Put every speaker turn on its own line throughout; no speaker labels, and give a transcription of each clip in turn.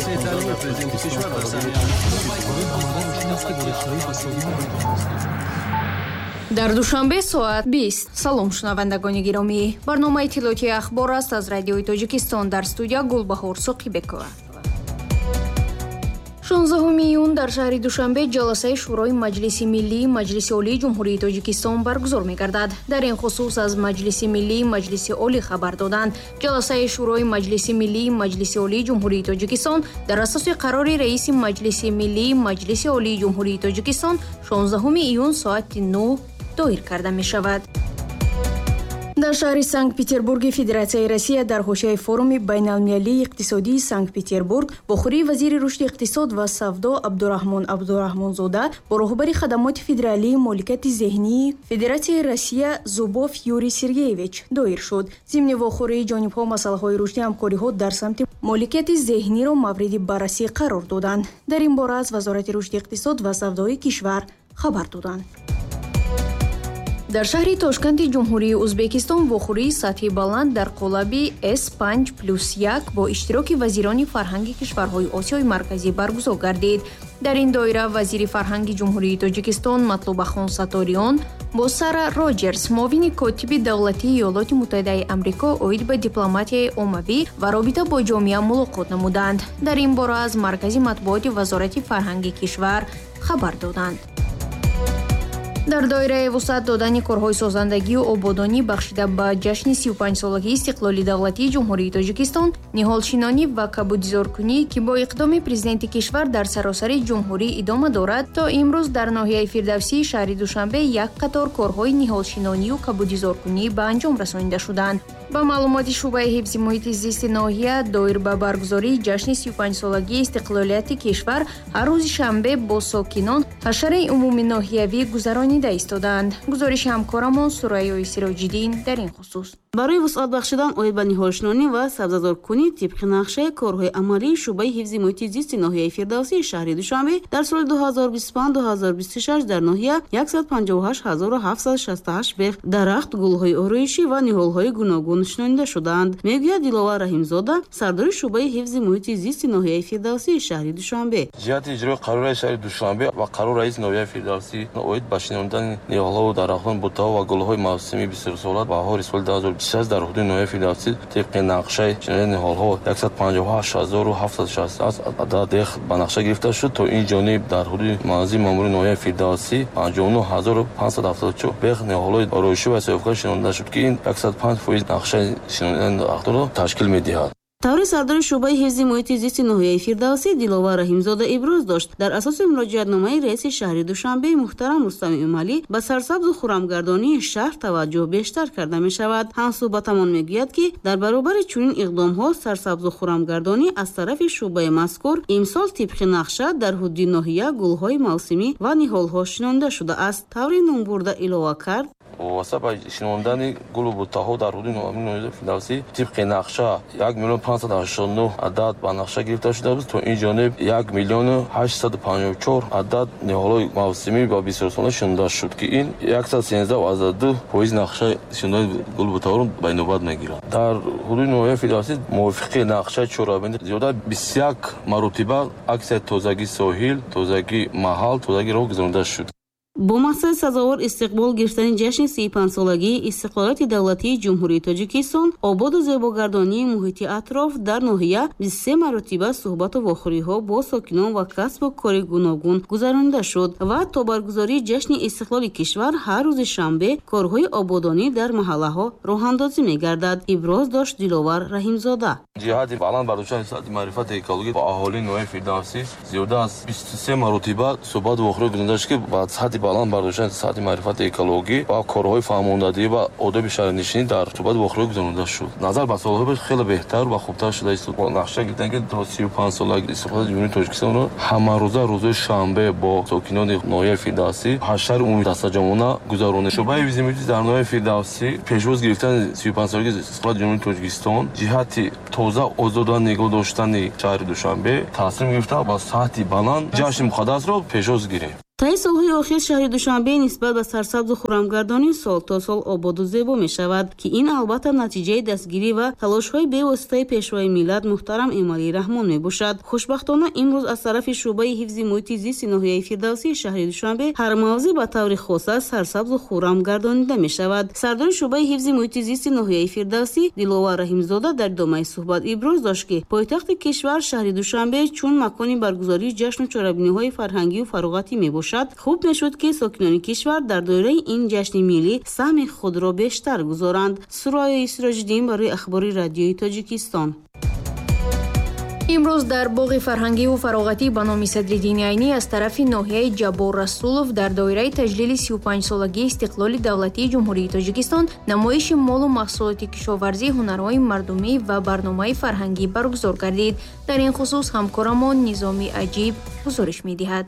дар душанбе соат 20. салом шунавандагони гиромӣ, барномаи иттилоотии ахбор аст аз радиои Тоҷикистон. дар студия Гулбаҳор Соқибекова. 16 июн дар шаҳри Душанбе ҷаласаи шӯрои Маҷлиси Миллии Маҷлиси Олии Ҷумҳурии Тоҷикистон баргузор мегардад. дар ин хусус аз Маҷлиси Миллии Маҷлиси Олӣ хабар доданд. ҷаласаи шӯрои Маҷлиси Миллии Маҷлиси Олии Ҷумҳурии Тоҷикистон дар асоси қарори раиси Маҷлиси Миллии Маҷлиси Олии Ҷумҳурии Тоҷикистон 16 июн соати 9 доир карда мешавад. дар шаҳри Санкт-Петербурги Федератсияи Россия дар ҳошияи форуми байналмилалии иқтисодии Санкт-Петербург бо хӯрии вазири рушди иқтисод ва савдо Абдураҳмон Абдураҳмонзода бо роҳбари хадамоти федералии моликияти зеҳнии Федератсияи Россия Зубов Юрий Сергеевич доир шуд. зимни вохӯрии ҷонибҳо масъалаҳои рушди ҳамкориҳо дар самти моликияти зеҳниро мавриди баррасӣ қарор доданд. дар ин бора аз Вазорати рушди иқтисод ва савдои кишвар хабар доданд. дар шаҳри Тошканти Ҷумҳурии Узбекистон вохӯрии сатҳи баланд дар қолаби S5+1 бо иштироки вазирони фарҳанги кишварҳои Осиёи Марказӣ баргузор гардид. дар ин доира вазири фарҳанги Ҷумҳурии Тоҷикистон Матлубахон Саториён бо Сара Роҷерс, муовини котиби давлатии Иёлоти Муттаҳидаи Амрико оид ба дипломатияи оммавӣ ва робита бо ҷомеа мулоқот намуданд. дар ин бора аз Маркази матбуоти Вазорати фарҳанги кишвар хабар доданд. дар доираи вусъат додани корҳои созандагию ободонӣ бахшида ба ҷашни 35-солагии истиқлоли давлатии Ҷумҳурии Тоҷикистон, ниҳолшинонӣ ва кабудизоркунӣ ки бо иқдоми президенти кишвар дар саросари ҷумҳурӣ идома дорад, то имрӯз дар ноҳияи Фирдавсии шаҳри Душанбе як қатор корҳои ниҳолшинонию кабудизоркунӣ ба анҷом расонида шуданд. ба маълумоти шуъбаи ҳифзи муҳити зисти ноҳия доир ба баргузории ҷашни 35-солагии истиқлолияти кишвар ҳар рӯзи шанбе бо сокинон ҳашараи умуми ноҳиявӣ гузаронида истодаанд. гузориши ҳамкорамон Сурайёи Сироҷиддин дар ин хусус.
барои вусъат бахшидан оид ба ниҳолшинонӣ ва сабзазоркунӣ тибқи нақшаи корҳои амалии шуъбаи ҳифзи муҳити зисти ноҳияи Фирдавсии шаҳри Душанбе дар соли 2025-2026 дар ноҳия 158,768 беғ дарахт, гулҳои ороишӣ ва ниҳолҳои гуногун шинонида шуданд, мегӯяд Диловар Раҳимзода, сардори шуъбаи ҳифзи муҳити зисти ноҳияи Фирдавсии шаҳри Душанбе.
ҷиҳати иҷрои қарори шаҳри Душанбе ва қарори раиси ноҳияи Фирдавсӣ оид ба шинонидани ниҳолҳо, дарахтон, бутаҳо ва гулҳои мавсимии бисёрсола баҳори соли 2026 дар ҳудуди ноҳияи Фирдавсӣ тибқи нақшаи шинонидани ниҳолҳо 158,760 адад деғ ба нақша гирифта шуд. то ин ҷониб дар ҳудуди манзили маъмурии ноҳияи Фирдавсӣ 59,574 беғ ниҳолҳои ороишӣ ва сеёфкарӣ шинонида шуд ки ин 105% нақшаи шинонидани дарахтонро ташкил медиҳад.
таври сардори шуъбаи ҳифзи муҳити зисти ноҳияи Фирдавсӣ Диловар Раҳимзода иброз дошт. дар асоси муроҷиатномаи раиси шаҳри Душанбе муҳтарам Рустами Умалӣ ба сарсабзу хуррамгардонии шаҳр таваҷҷӯҳ бештар карда мешавад. ҳамсуҳбатамон мегӯяд ки дар баробари чунин иқдомҳо сарсабзу хуррамгардонӣ аз тарафи шуъбаи мазкур имсол тибқи нақша дар ҳудуди ноҳия гулҳои мавсимӣ ва ниҳолҳо шинонида шудааст. таври номбурда илова кард:
вобаста ба шинонидани гулу бутаҳо дар ҳудуди ноҳияи Фирдавсӣ тибқи нақша 1,589,000 адад ба нақша гирифта шуда буд. то ин ҷониб 1,854,000 адад ниҳолҳои мавсимӣ ва бисёрсола шинонида шуд ки ин 113,2% нақшаи шинонидани гулу бутаҳоро ба инобат мегирад. дар ҳудуди ноҳияи Фирдавсӣ мувофиқи нақшаи чорабинӣ зиёда 21 маротиба аксияи тозагии соҳил, тозагии маҳал, тозагии роҳ гузаронида шуд.
бо мақсади сазовор истиқбол гирифтани ҷашни 35-солагии истиқлолияти давлатии Ҷумҳурии Тоҷикистон, ободу зебогардонии муҳити атроф дар ноҳия 23 маротиба суҳбату вохӯриҳо бо сокинон ва касбу кори гуногун гузаронида шуд ва то баргузории ҷашни истиқлоли кишвар ҳар рӯзи шанбе корҳои ободонӣ дар маҳаллаҳо роҳандозӣ мегардад, иброз дошт Диловар Раҳимзода.
ҷиҳати баланд бардоштани сатҳи маърифати экологӣ ба аҳолии ноҳияи Фирдавсӣ зиёда аз 23 маротиба суҳбату вохӯриҳо гузаронида шуд ки ба сатҳи баланд бардоштани сатҳи маърифати экологӣ ва корҳои фаҳмондадӣ ва одоби шаҳрнишинӣ дар суҳбату вохӯриҳо гузаронида шуд. назар ба солҳои пеш хеле беҳтар ва хубтар шуда ист. бо нақша гирифтан ки то 35 солаги истиқлоли Ҷумҳурии Тоҷикистонро ҳамарӯза рӯзои шанбе бо сокинони ноҳияи Фирдавсӣ ҳашари умуми дастаҷамона гузаронид. шуъбаи ҳифзи муҳити дар ноҳияи Фирдавсӣ пешвоз гирифтани 35 солаги истиқлоли Ҷумҳурии Тоҷикистон ҷиҳати тоза озода нигоҳ доштани шаҳри Душанбе таъсир гирифта ба сатҳи баланд ҷашни муқаддасро пешвоз гирем.
таи солҳои охир шаҳри Душанбе нисбат ба сарсабзу хуррамгардонӣ сол то сол ободу зебо мешавад, ки ин албатта натиҷаи дастгирӣ ва талошҳои бевоситаи пешвои миллат муҳтарам Эмомалӣ Раҳмон мебошад. Хушбахтона имрӯз аз тарафи шӯъбаи ҳифзи муҳити зисти ноҳияи Фирдавсии шаҳри Душанбе ҳар мавзеъ ба таври хоса сарсабзу хуррам гардонида мешавад. Сардори шӯъбаи ҳифзи муҳити зисти ноҳияи Фирдавсӣ Диловар Раҳимзода дар идомаи суҳбат иброз дошт, ки пойтахти кишвар шаҳри Душанбе чун макони баргузории ҷашну чорабиниҳои фарҳангию фароғатӣ мебошад, хуб мешуд, ки сокинони кишвар дар доираи ин ҷашни миллӣ саҳми худро бештар гузоранд. Сурайёи Сироҷиддин барои ахбори радиои Тоҷикистон.
имрӯз дар боғи фарҳангиву фароғатӣ ба номи Садри Дини Айнӣ аз тарафи ноҳияи Ҷаббор Расулов дар доираи таҷлили 35-солагии истиқлоли давлатии Ҷумҳурии Тоҷикистон намоиши молу маҳсулоти кишоварзӣ, ҳунарҳои мардумӣ ва барномаи фарҳангӣ баргузор гардид. Дар ин хусус ҳамкорамон Низоми Аҷиб гузориш медиҳад.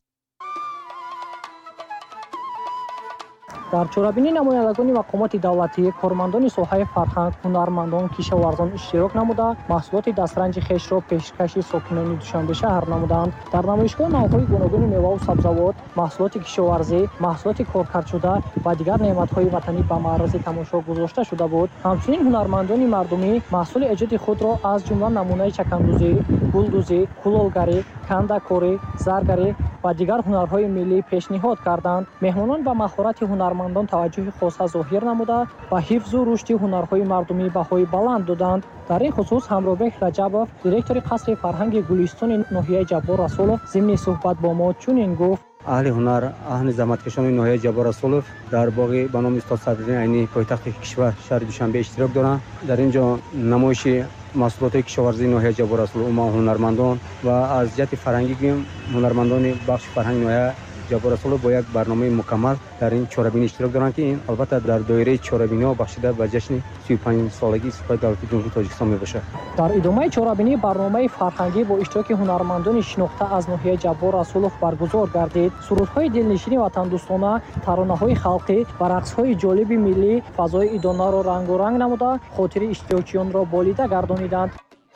дар чорабинӣ намояндагони мақомоти давлатӣ, кормандони соҳаи фарҳанг, ҳунармандон, кишоварзон иштирок намуда, маҳсулоти дастранҷи хешро пешкаши сокинони Душанбе шаҳр намуданд. Дар намоишгоҳ навъҳои гуногуни меваву сабзавот, маҳсулоти кишоварзӣ, маҳсулоти коркардшуда ва дигар неъматҳои ватанӣ ба маърази тамошо гузошта шуда буд. ҳамчунин ҳунармандони мардумӣ маҳсули эҷоди худро аз ҷумла намунаи чакандӯзӣ, гулдӯзӣ, кулолгарӣ, кандакорӣ, заргарӣ ва дигар ҳунарҳои миллӣ пешниҳод карданд. меҳмонон ба маҳорати ҳунармандон таваҷҷӯҳи хоса зоҳир намуда, ба ҳифзу рушди ҳунарҳои мардумӣ баҳои баланд доданд. дар ин хусус ҳамробеҳ Раҷабов, директори қасри фарҳанги Гулистони ноҳияи Ҷаббор Расулов, зимни суҳбат бо мо чунин гуфт:
аҳли ҳунар, аҳли заҳматкашони ноҳияи Ҷаббор Расулов дар боғи ба номи Устод Садри Айнӣ пойтахти кишвар шаҳри Душанбе иштирок доранд. дар ин ҷо намоиши маҳсулоти кишоварзии ноҳияи Ҷаббор Расулов, умуман ҳунармандон ва аз ҷиҳати фарҳангӣ гӯем ҳунармандони бахши фарҳанги ноҳия Ҷаббор Расулов бо як барномаи мукаммал дар ин чорабинӣ иштирок доранд, ки ин албатта дар доираи чорабиниҳо бахшида ба ҷашни 35-солагии Сӯҳбати давлатии Ҷумҳурии Тоҷикистон мебошад.
дар идомаи чорабинӣ барномаи фарҳангӣ бо иштироки ҳунармандони шинохта аз ноҳияи Ҷаббор Расулов баргузор гардид. сурудҳои дилнишини ватандӯстона, таронаҳои халқӣ ва рақсҳои ҷолиби миллӣ фазои идонаро рангоранг намуда, хотири иштирокчиёнро болида гардониданд.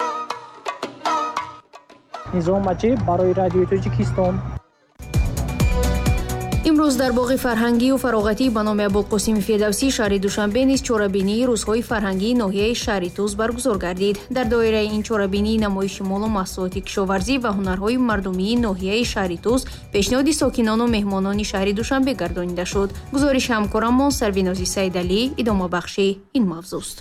Низом Аҷиб барои радиои Тоҷикистон.
имрӯз дар боғи фарҳангию фароғатӣ ба номи Абулқосими Фирдавсӣ шаҳри Душанбе низ чорабинии рӯзҳои фарҳангии ноҳияи шаҳри Туз баргузор гардид. дар доираи ин чорабинӣ намоиши молу маҳсулоти кишоварзӣ ва ҳунарҳои мардумии ноҳияи шаҳри Туз пешниҳоди сокинону меҳмонони шаҳри Душанбе гардонида шуд. гузориши ҳамкорамон Сарвинози Саидалӣ. идомабахши ин мавзӯст.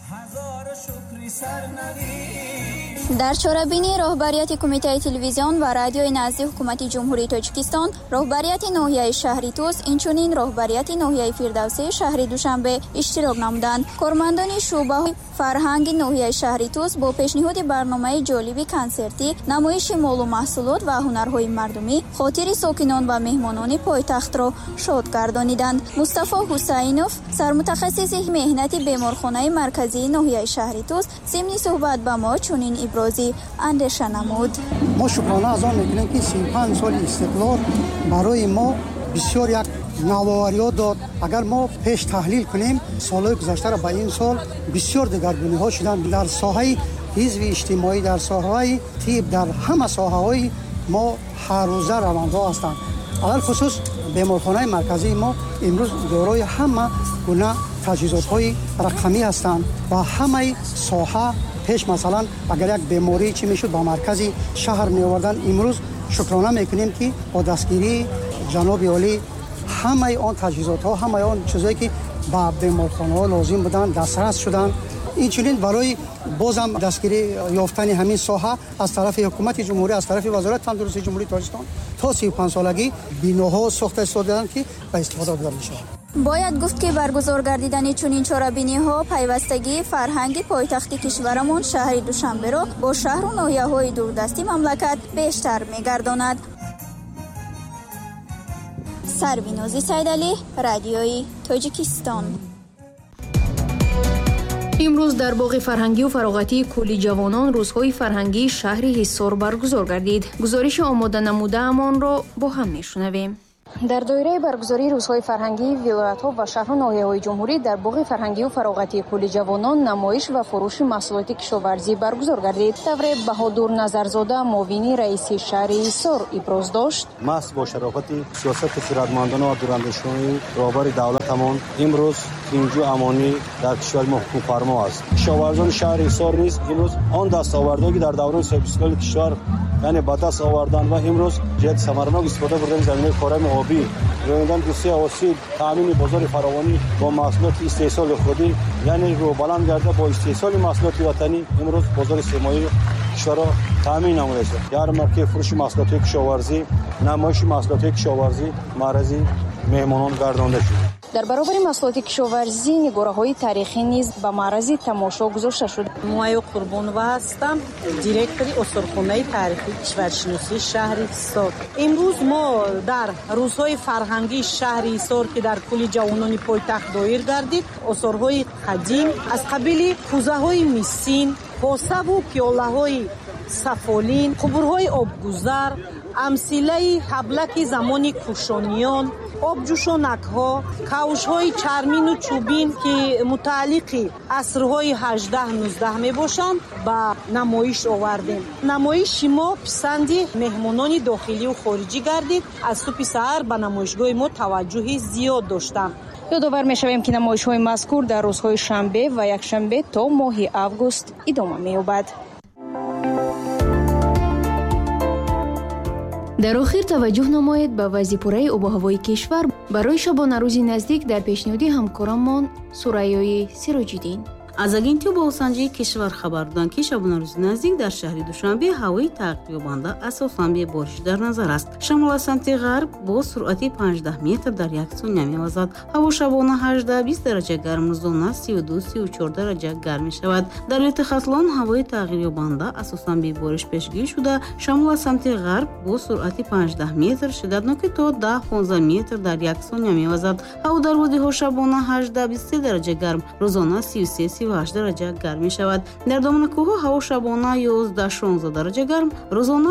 дар чорабинӣ роҳбарияти кумитаи телевизион ва радиои назди ҳукумати ҷумҳурии Тоҷикистон, роҳбарияти ноҳияи шаҳри Туз, инчунин роҳбарияти ноҳияи Фирдавсии шаҳри Душанбе иштирок намуданд. кормандони шӯъбаҳои фарҳанги ноҳияи шаҳри Туз бо пешниҳоди барномаи ҷолиби консертӣ, намоиши молу маҳсулот ва ҳунарҳои мардумӣ хотири сокинон ва меҳмонони пойтахтро шод гардониданд. Мустафо Ҳусайнов, сармутахассиси меҳнати беморхонаи марказии ноҳияи шаҳри Туз, зимни суҳбат ба мо чунин ибрози андеша намуд.
мо шукрона аз он мекунем, ки 35 соли истиқлол барои мо бисёр як навовариё дод. агар мо пеш таҳлил кунем, солҳои гузаштаро ба ин сол бисёр дигаргуниҳо шуданд. дар соҳаи ҳизби иҷтимоӣ, дар соҳаи тиб, дар ҳама соҳаҳои мо ҳаррӯза равандҳо ҳастанд. алал хусус беморхонаи марказии мо имрӯз дорои ҳама гуна таҷҳизотҳои рақамӣ ҳастанд ва ҳамаи соҳа пеш масалан агар як беморӣ чӣ мешуд ба маркази шаҳр меовардан, имрӯз шукрона мекунем, ки бо дастгирии ҷаноби олӣ ҳамаи он таҷҳизотҳо, ҳамаи он чизое ки ба беморхонаҳо лозим буданд дастрас шуданд. инчунин барои бозам дастгирӣ ёфтани ҳамин соҳа аз тарафи ҳукумати ҷумҳурӣ, аз тарафи вазорати тандурустии ҷумҳурии Тоҷикистон то 35 солагӣ биноҳо сохта истоданд, ки ба истифода бурда мешавад.
бояд гуфт, ки баргузор гардидани чунин чорабиниҳо пайвастагии фарҳанги пойтахти кишварамон шаҳри Душанберо бо шаҳру ноҳияҳои дурдасти мамлакат бештар мегардонад. Сарвинози Сайдалӣ, радиои Тоҷикистон.
имрӯз дар боғи фарҳангию фароғатии кӯли ҷавонон рӯзҳои фарҳангии шаҳри Ҳиссор баргузор гардид. гузориши омода намудаамонро бо ҳам мешунавем. дар доираи баргузории рӯзҳои фарҳангии вилоятҳо ва шаҳру ноҳияҳои ҷумҳурӣ дар боғи фарҳангию фароғатии кӯли ҷавонон намоиш ва фурӯши маҳсулоти кишоварзӣ баргузор гардид. тавре Баҳодур Назарзода, муовини раиси шаҳри Ҳисор, иброз дошт.
маҳз бо шарофати сиёсати хиратмандона ва дурандешони роҳбари давлатамон имрӯз инҷу амонӣ дар кишвари мо ҳукмфармо аст. кишоварзони шаҳри Ҳисор низ имрӯз он дастовардҳое ки дар давраи соҳибистиқлоли кишвар яъне ба даст овардан ва имрӯз ҷиҳати самаранок истифода бурдани заминаи кораи обӣ, ёнидан дусия осил, таъмини бозори фаровонӣ бо маҳсулоти истеҳсоли худӣ, яъне рӯбаланд гарда бо истеҳсоли маҳсулоти ватанӣ имрӯз бозори сермояи кишварро таъмин намудааст. ярмаркаи фурӯши маҳсулотҳои кишоварзӣ, намоиши маҳсулотҳои кишоварзӣ маърази меҳмонон гардонда шуд.
дар баробари маҳсулоти кишоварзӣ нигораҳои таърихӣ низ ба маърази тамошо гузошта шуд.
муайё Қурбонова ҳастам, директори осорхонаи таърихии кишваршиносии шаҳри Ҳисор. имрӯз мо дар рӯзҳои фарҳангии шаҳри Ҳисор ки дар кӯли ҷавонони пойтахт доир гардид, осорҳои қадим аз қабили кӯзаҳои мисин, посаву пиёлаҳои сафолин, қубурҳои обгузар, амсилаи ҳаблаки замони кушониён, обҷӯшонакҳо, кавшҳои чармину чӯбин ки мутааллиқи асрҳои 18-19 мебошанд ба намоиш овардем. намоиши мо писанди меҳмонони дохилию хориҷӣ гардид. аз субҳи саҳар ба намоишгоҳи мо таваҷҷӯҳи зиёд доштанд.
ёдовар мешавем ки намоишҳои мазкур дар рӯзҳои шанбе ва якшанбе то моҳи август идома меёбад. дар охир таваҷҷӯҳ намоед ба вазъи обу ҳавои кишвар барои шабонарӯзи наздик дар пешниҳоди ҳамкорамон Сурайёи Сироҷиддин.
аз агентии обуҳавосанҷии кишвар хабар доданд ки шабонарӯзи наздик дар шаҳри Душанбе ҳавои тағйирёбанда асосан бебориш дар назар аст. шамол аз самти ғарб бо суръати 15 метр дар як сония мевазад. ҳаво шабона 18-20 дараҷа гарм, рӯзона 32-34 дараҷа гарм мешавад. дар вилояти Хатлон ҳавои тағйирёбанда асосан бебориш пешгирӣ шуда, шамол аз самти ғарб бо суръати 15 метр, шиддатноки то 10-15 метр дар як сония мевазад. ҳаво дар водиҳо шабона 18-23 дараҷа гарм, рӯзона 33-38 дараҷа гарм мешавад. дар доманакӯҳҳо ҳаво шабона 11-16 дараҷа гарм, рӯзона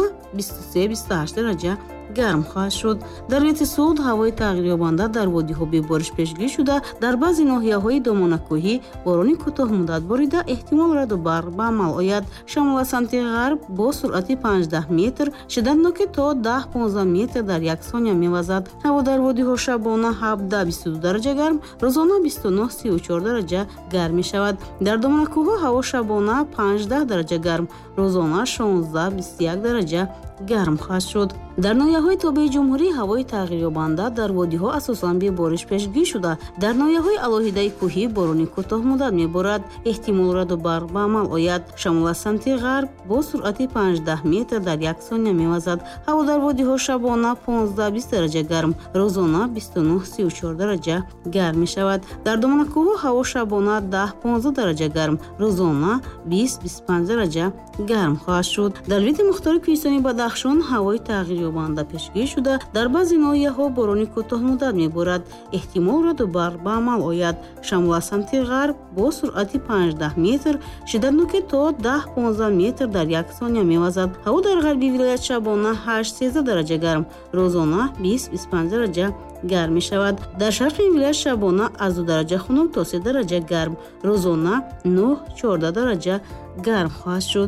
23-28 дараҷа гарм хоҳад шуд. дар вилояти Суд ҳавои тағйирёбанда дар водиҳо бебориш пешгирӣ шуда, дар баъзе ноҳияҳои доманакӯҳӣ борони кӯтоҳмуддат борида эҳтимол раъду барқ ба амал ояд. шамол аз самти ғарб бо суръати 15 метр, шиддатноки то 10-15 метр дар як сония мевазад. ҳаво дар водиҳо шабона 17-22 дараҷа гарм, рӯзона 29-34 дараҷа гарм мешавад. дар доманакӯҳҳо ҳаво шабона 15 дараҷа гарм, рӯзона 16-21 дараҷа гарм хоҳад шуд. дар ноҳияҳои тобеи ҷумҳурӣ ҳавои тағйирёбанда дар водиҳо асосан бебориш пешгирӣ шуда, дар ноҳияҳои алоҳидаи кӯҳӣ борони кӯтоҳмуддат меборад. эҳтимол раъду барқ ба амал ояд. шамол аз самти ғарб бо суръати 15 метр дар як сония мевазад. ҳаво дар водиҳо шабона 15-20 дараҷа гарм, рӯзона 29-34 дараҷа гарм мешавад. дар доманакӯҳҳо ҳаво шабона 10-15 дараҷа гарм, рӯзона 20-25 дараҷа гарм хоҳад шуд. дар вилояти Мухтори Кӯҳистони Бадахшон ҳавои тағйирёбанда пешгирӣ шуда, дар баъзе ноҳияҳо борони кӯтоҳмуддат меборад. эҳтимол раъду барқ ба амал ояд. шамол аз самти ғарб бо суръати 15 метр, шиддатноки то 10-15 метр дар як сония мевазад. ҳаво дар ғарби вилоят шабона 8-13 дараҷа гарм, рӯзона 20-25 дараҷа гарм мешавад. дар шарқи вилоят шабона аз 2 дараҷа хунук то 3 дараҷа гарм, рӯзона 9-14 дараҷа гарм хоҳад шуд.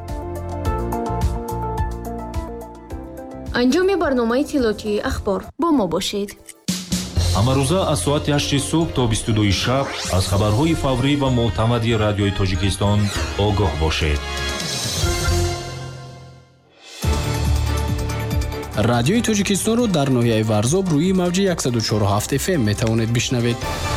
анҷоми барномаи тилотии ахбор бо мо бошед.
ҳамарӯза аз соати 8 субҳ то 22 шаб аз хабарҳои фаврӣ ва мӯътамади радиои Тоҷикистон огоҳ бошед.
радиои Тоҷикистонро дар ноҳияи Варзоб рӯи мавҷи 104.7 FM метавонед бишнавед.